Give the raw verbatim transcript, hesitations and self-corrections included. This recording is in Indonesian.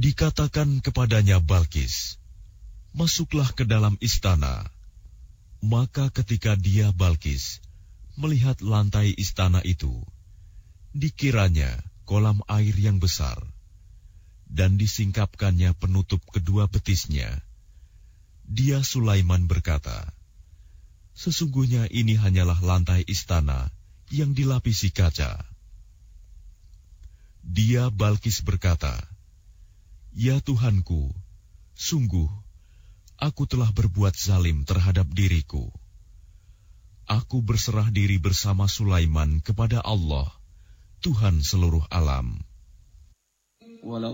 Dikatakan kepadanya Balkis, "Masuklah ke dalam istana." Maka ketika dia Balkis melihat lantai istana itu, dikiranya kolam air yang besar, dan disingkapkannya penutup kedua betisnya. Dia Sulaiman berkata, "Sesungguhnya ini hanyalah lantai istana yang dilapisi kaca." Dia Balkis berkata, "Ya Tuhanku, sungguh aku telah berbuat zalim terhadap diriku. Aku berserah diri bersama Sulaiman kepada Allah, Tuhan seluruh alam."